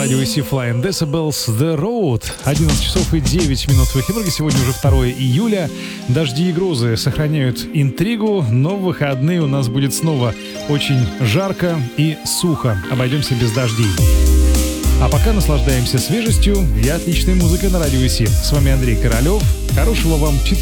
радио IC Flying Decibels The Road. 11 часов и 9 минут в Эхенбурге. Сегодня уже 2 июля. Дожди и грозы сохраняют интригу, но в выходные у нас будет снова очень жарко и сухо. Обойдемся без дождей. А пока наслаждаемся свежестью и отличной музыкой на радио IC. С вами Андрей Королёв. Хорошего вам четверга.